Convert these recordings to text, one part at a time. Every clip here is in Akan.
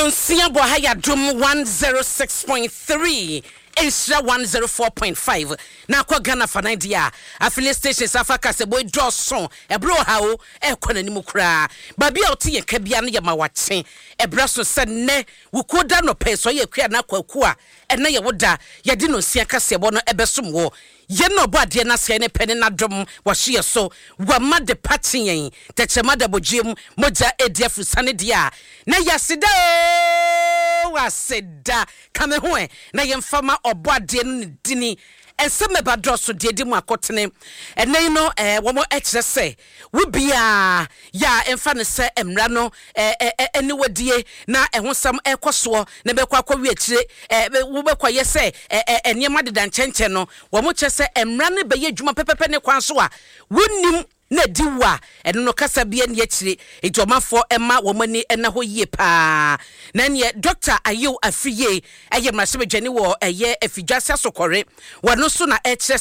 Nonsia Bohaya Drum 106.3. Extra 104.5. Na kwa Ghana for Nigeria. Affiliate stations Africa se boy draw song. E bro how e kwana ni mukra. Babi oti ye kabia no ye mawache. E braso said ne wukoda no peso ye kwa na kwa e na ye woda ye di no nsia kase bo no ebesum wo. Ye no bo ade na se ne pene na dom wa hye so wa ma de patin yen. Techema da bogiem moja ediafu sane dia. Na yasida waseda kame ho na yemfama obade no dini enseme badroso de di mu akotene enai no wo mo ekire se wo bia ya emfa ne se emra no eni wadie na ehosam ekoso na bekwa akwa akire wo bekwa ye se eniema de danchenche no wo mo che se emra ne beye dwuma pepepe ne kwan so a wonnim na diwa eno no kasa bia ne akire ejomafo ema wo mani ena ho yie pa na ne Dr. Ayew Afiye eye masebedwane wo eye afidwase asokore wono so na ekire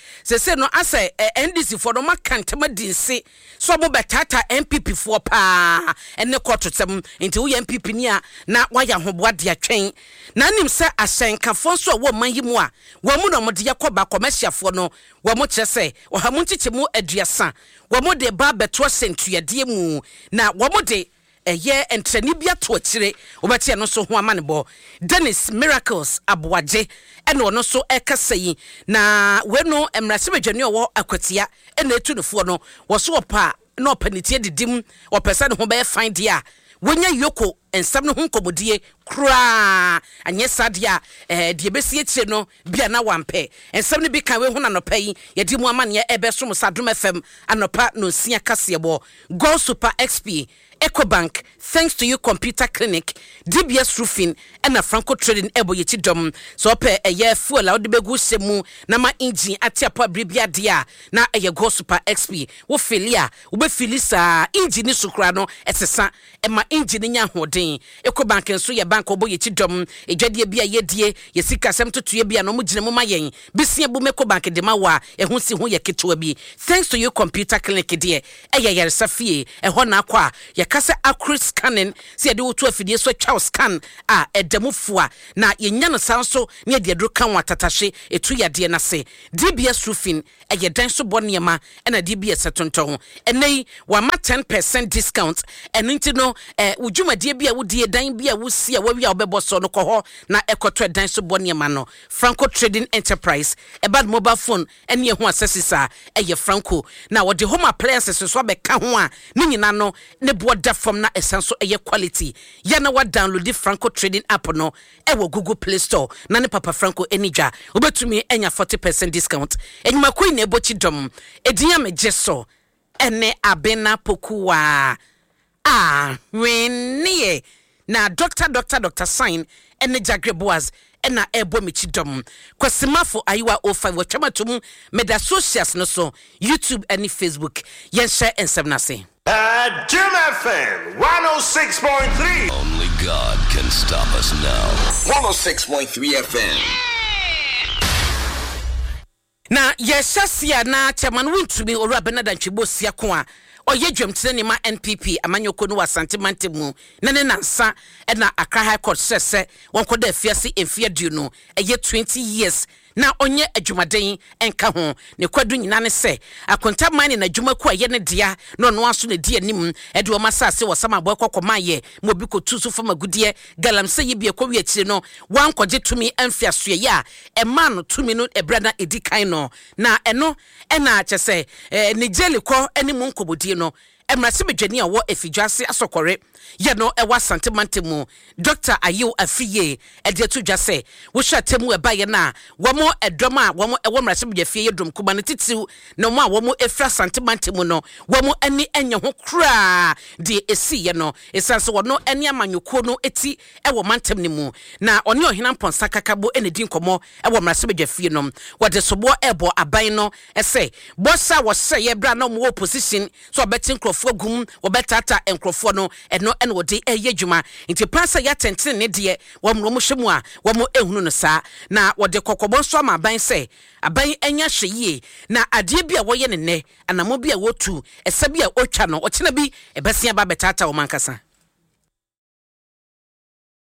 se no ase NDC for no makantema dinse so mo betata MPP for pa ene kototem nti wo MPP ni a na waya hoboade atwen na nim se asenkafo so wo manyimu a wo mu no mo de yakoba commercialfo no wo mo kire se wo ha mu nchichemu aduasa wo mo de ba beto sentuade mu na wo mo de eye entreni bia to akire obati no so ho amanebo Dennis Miracles Aboaje ene ono so ekasayi na we no emrasebedwane owo akwatia ene etunufo no wo so opa na opanitie didim opesa ne ho be find dia wonya yoko ensam no ho nkomodie kra anye sadia de besi akire no bia na wampe ensam ne bi kan we ho na no pai ye di mu amane ebesom Sadom FM anopa no sia kasebo Go Super XP Ecobank, thanks to you computer clinic, DBS roofing, and a Franco trading ebo yechidom. So pe a year full out the begu semu, nama engine atiapa bribia dia, na a Go Super XP, wo filia, ube filisa, engine sukrano, etesa, and my engine in yahodin. Ecobank and so ya bank obo yechidom, a jadia bia yedie, yesika sem to yebia no mujina mayen, bisia bumeko bank de mawa, a hunsi hu yakituabi. Thanks to you computer clinic dear, a yar safie, a hona kwa, kasa accurate scanning se de woto afidie so twa scan a edamufo na yenya no sanso ne de adro kan watatahye etu yade na se DBS roofing eye dan so boniema na DBS tonton enei wa ma 10% discount enunti no wudwumadie bia wudie dan bia wusi a wawi a obebo so no koho na ekoto dan so boniema no Franco Trading Enterprise bad mobile phone ene ho accessories eye Franco na wo de home appliances so be ka ho a ne nyina no ne bo da from na essence eye quality ya na wa download the Franco Trading app no wo Google Play Store na ne Papa Franco enija obetumi enya 40% discount enyuma ko ina ebochi dom edinya mejeso ene abena pokuwa wenie na Dr. Sign ene Jagre Boaz ena ebo michidom kwasimafo ayiwa 05 watwamatum meda socials no so YouTube and Facebook yen share ensebnase Jim FM 106.3. Only God can stop us now. 106.3 FM. Na yeshasia na chairman wuntumi ora benada ntwebo sia ko a oye dwamtene ne ma NPP amanyoko no wasante mantemu na ne nansa na Accra High Court sese wonkoda afiase emfia du no eye 20 years na onye adwumaden enka ho ne kwadu nyina ne se akonta man na adwumaku aye ne dia no no aso ne dia nim ede o masase wo sama boy kokomaye mobi ko tusu fama gudie galamse yi bie kowi akire no wankogye tumi amfia soye a ema no tumi no ebrada edikan no na eno ena kyese ne jeli ko eni mu nkobodie no emrasebedwane a wo afidwase asokore ye no ewa santemantemu Dr. Ayew Afiye ede to dwase wo hwatemu ebaye na wo mo edom a wo mo ewo mrasebedwafie yedom kuba ne titiu na mo a wo mo efra santemantemu no wo mo ani enye ho kra de esi ye no esanse wo no ani amanyoko no eti ewo mantem ne mu na oni ohina mponsa kakabo ene di nkomo ewo mrasebedwafie no wo de sobo ebo aban no ese bosa wo se ye bra na mo opposition so betin krofo gum wo betata enkrofo no eno ene wo de eye dwuma nti pasa ya tenten ne de wo mro mo hwemu a wo mo ehunu no saa na wo de kokobon so ma aban se aban enya hweye na ade bia wo ye ne ne anamo bia wo tu esa bia otwa no o kina bi ebesia ba betata wo mankasa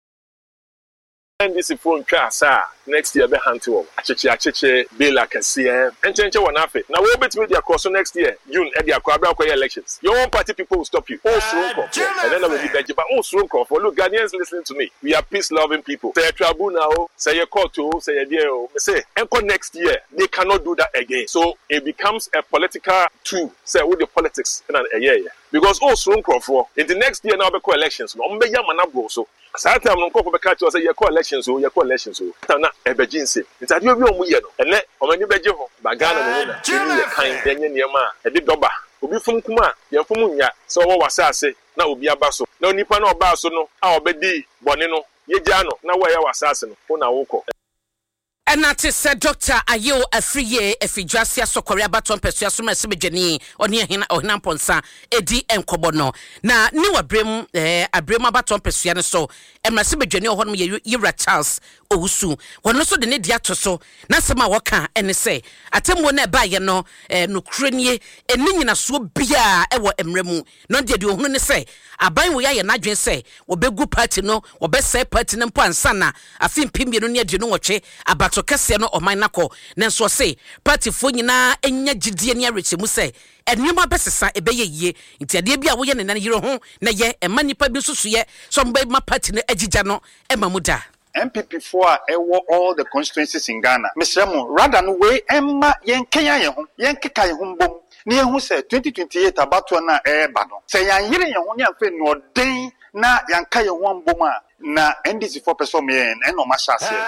NDC phone sa next year be hanto acheche Bela Kasia and change one half it. Now we'll bet me their course next year, June at the Aquabra elections. Your own party people will stop you. Oh, and then I will be begging, but also for look, Ghanaians listening to me. We are peace loving people. Say a trouble now, say a call to, say a dear, say, and next year, they cannot do that again. So it becomes a political tool, say with the politics in a year. Because also for in the next year now be elections. No be yamana bro so. Satam no ko be catch say your elections so your elections so. Na ebejinse. Ntade obi omu ye no. Ene o mani beje ho. Ba Ghana no na. Ni kan denye niema e de doba. Obi fum kuma ye fum nya so wo wasase na obi aba so. Na onipa na oba so no a obedi bone no ye gya no na wo ye wasase no. Wo na wo ko. And that is Dr. Ayo Afriye Efijwasia Sokoria Baton Pesua Suma Sibejani Oni Hina Ohina Ponsa Edi Enkobono na ni wabrem abrema Baton Pesua so Emra Sibejani Ohonum Yira Charles Owusu wono so de ne dia to so na sema woka ene se atemwo na ba ye no nukrenie eni nyina so bia ewo emremu no de ohunu ne se aban wo ya ye nadwen se wobegu party no wobese party ne mpo ansana afim pimbienu ne adi no woche abato kese no oman nako nenso se party fo nyina enya gidie ne arechemu se enwuma besesa ebeye yie ntiade bia wo ye ne nan yiro ho na ye emanipa bi susu ye so mba ma party no agigya no emamuda MPP4 ewo all the constituencies in Ghana. Mr. Mo, rather no way emma yen Kenya ye ho, yen keka ye ho mbom. Ni ehu se 2028 abato na bado. Se yan yire ye ho ni afa no den na yan ka ye ho mbom a na NDC4 person me eno ma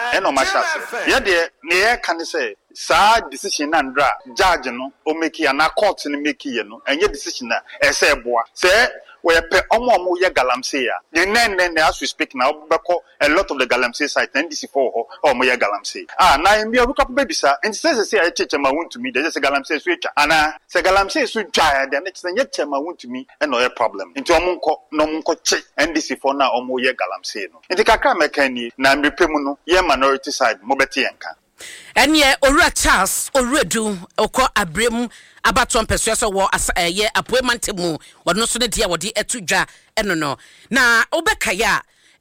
shase. Ye de ne ye kan say sa decision na ndra judge no o make ya na court ni make ye no enye decision na ese boa. Se we pe omo ye galamsey ya then as we speak now a lot of the galamsey site NDC4 ho omo ye galamsey na mbia we couple baby sir and say I cheche ma want to me there's a galamsey so echa ana se galamsey so dwa the next thing cheche ma want to me and no problem into omo nko che NDC4 na omo ye galamsey no into kakra mekani na mbepemu no ye minority side mo beti enka Enye Owura Charles Oredu oko abrem abaton pesua so wo ye appointment wono so ne dia wodi etudwa eno no na obekaya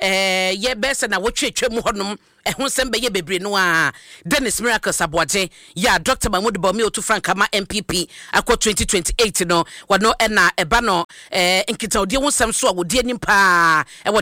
ye bese na wotwetwa mu honom ehun sembe ye bebre no a Dennis Miracles Aboaje ya Dr. Mahmoud Bawumia Otu Frankama MPP akọ 2028 no wono na eba no nkita odi hu sem so a wodi anim pa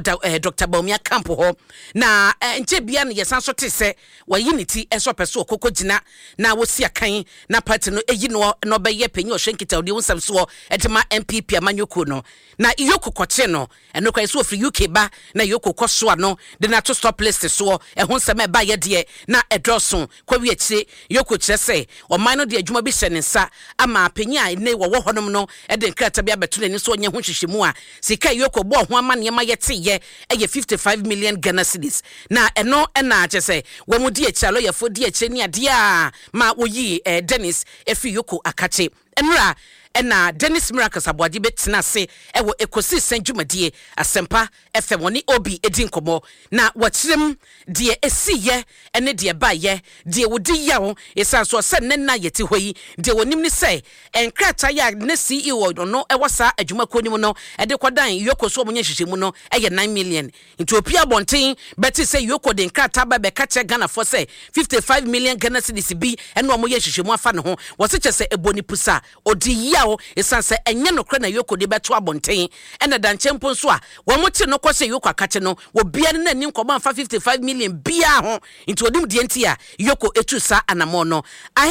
Dr. Bawumia camp ho na nche bia ne yesan so te se wayiniti enso pese okoko gina na wosi akan na party no eyi no be ye penyi ohwe nkita odi hu sem so edema MPP amanyoko no na iyoko koche no eno kwa so ofri UK ba na iyoko koso no de na to stop list so nsema ba ye de na edroso kwa wi akire yoko kire se o man no de adwuma bi hye ne nsa ama apenya ne wo honom no e de nkrata bi abeto ne so onye ho hwehwemu a sika yoko bo ho ama ne ma ye te ye eye 55 million Ghana cedis na eno na ache se wo mu de akire lo yefo de akire ni ade a ma wo yi Dennis efi yoko akache enra ena Dennis Miracles Aboaje betina se ewo ekosi senjumadie asempa FM woni obi edi nkomo na wakyerem de esiye ene de baye de wodi yawo esanso se nenna yeti hoyi de wonim ni se enkrata ya ne CEO no ewosa adwuma konim no ede kwadan yokoso omunye hwehwemu no eye 9 million into opia bonten beti se yoko de enkrata ba be kache Ghana for se 55 million Ghana cedis bi ene omoye hwehwemu afa ne ho wo se chese eboni pusa odi esanse enye nokra na yoko de beto abonten ena danchempo so a wo mote no kwose yoko akache no wo bia ne nanim koba 55 million bia ho into odim de ntia yoko etusa anamo no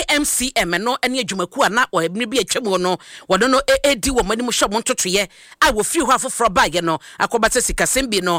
IMCM no ene adwumaku ana o ebne bi atwemu no wodo no edi wo manim hwo montotoye a wo firi ho afoforo ba ye no akobata sikasembi no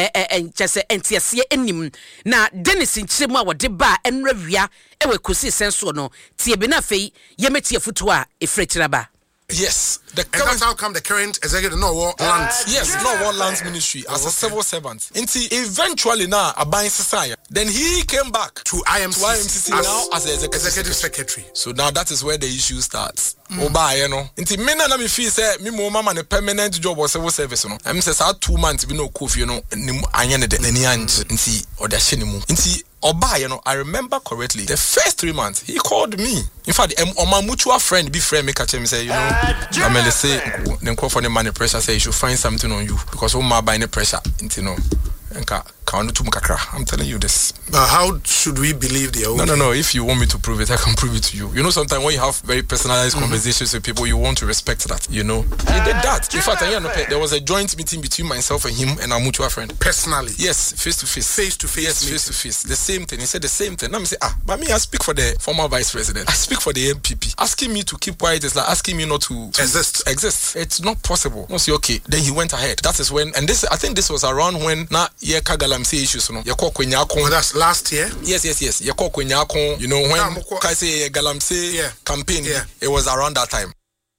chese entiase enim na Dennis nchiremu a wode ba enrawia ewe kosi senso no tie bi na fei yemetie futu a efrechiraba. Yes, and that's how come the current executive no war lands. Yes, no war lands ministry as a civil servant. Until eventually now a buying society. Then he came back to IMCC now as the executive secretary. So now that is where the issue starts. Oba you know. Until me na me feel say me mo mama a permanent job or civil service no. I mean say 2 months be no kofi you know anya ne de nani anje. Until odahye ne mu. Until Oba, you know, I remember correctly. The first 3 months, he called me. In fact, my mutual friend, be friend, make a me say, you know, I mean, let's say, then call for the money pressure, say you should find something on you because my buying the pressure, you know, and I'm telling you this. How should we believe the old? No. If you want me to prove it, I can prove it to you. You know, sometimes when you have very personalized conversations with people, you want to respect that. You know, he did that. In fact, there was a joint meeting between myself and him and our mutual friend. Personally? Yes, face to face. Face to face. Yes, face to face. The same thing. He said the same thing. Now me say, but me, I speak for the former vice president. I speak for the MPP. Asking me to keep quiet is like asking me not to exist. It's not possible. No, say okay. Then he went ahead. That is when, and this, I think this was around when na ye Galamsey issues. No, that's last year. Yes. You know, when I say Galamsey campaign, it was around that time.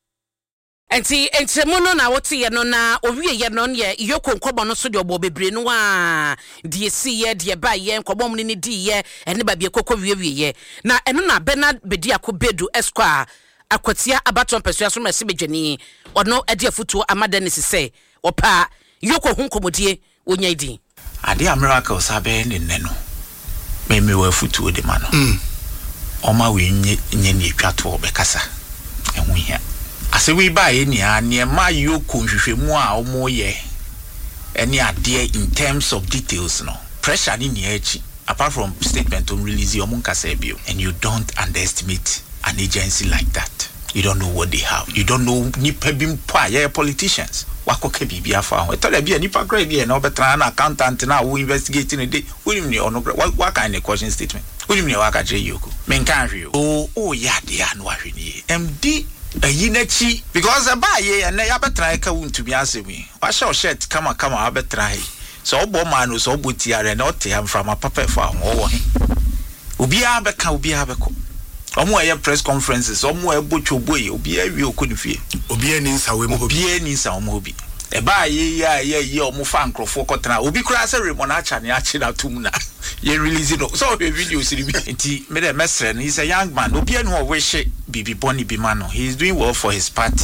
Enti mono na wote ye no na owie ye no ye yoko nkobo no so de obo bebre no a de si ye de ba ye nkobo mu ni di ye ene ba bie kokko wie ye na eno na Bernard Bedi Akobedu Esquire akwatia abaton pesua so mase bedwani ono ade afutuo amada ne sise opa yoko hunkomodie onya idi ade miracle sabe ne no me wa afutuo de ma no oma we nye ne twato obekasa ehun hia ase we ba ye nia ne ma yoko nhwehwemu a omo ye ene ade in terms of details no pressure ni ne achi apart from statement on release your munkasa bio and you don't underestimate an agency like that. You don't know what they have. You don't know nipa bimpa yeah politicians. Wakoke bibia fa ho. Tell be nipa kra bia na obetra na accountant na wo investigating dey. Woni me ono what kind of question statement? Woni me waka je yoko. Men kan hwe o ya de anu ahwe ni. MD ayinachi because ba ye na ya betra ka wuntumi asemi. Wa show shirt kama abetra he. So obo man so obo tiare na ote am from a papa fa ho wo he. Obi abeka omo aye press conferences omo ebochoboye obi awie okonifie obi ani nsawe mo omo obi e ba ye omo fa nkrofo kotena obi kura se remon acha ne achi na tum na ye release no so we video siri bi nti me de mesre no he's a young man obi anu o wishe bibi boni bi man no he's doing well for his party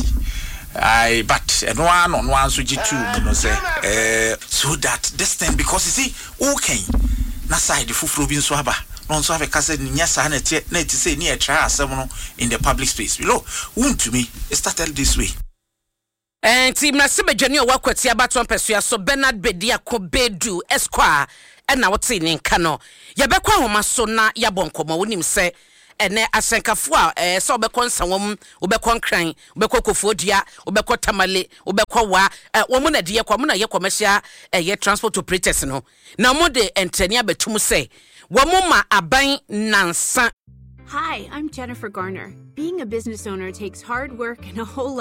but no one so G2 no say so that this thing because you see okay na side fufuro bi nso aba no so have kase nya sa na tie na ti say ni e try asem no in the public space below to me it started this way team na sebedwani o wakwati abaton pesua so Bernard Bedi Akobedu Esquire na wote ni nka no ye bekwa homa so na ya bonkomo wonim se ene asenkafo a so obekọ nsawom obekọ nkran obekọ kofodua obekọ tamale obekọ wa wo na de ye kwa mo na ye commercial ye transport operators no na mo de entani abetum se wo mo ma aban nansa. Hi, I'm Jennifer Garner. Being a business owner takes hard work and a whole lot